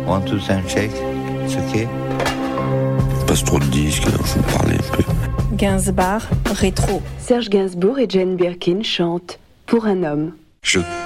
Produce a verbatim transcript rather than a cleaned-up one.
One, two, and shake. C'est ok. Passe trop de disques, il faut parler un peu. Gainsbourg, rétro. Serge Gainsbourg et Jane Birkin chantent Pour un homme. Je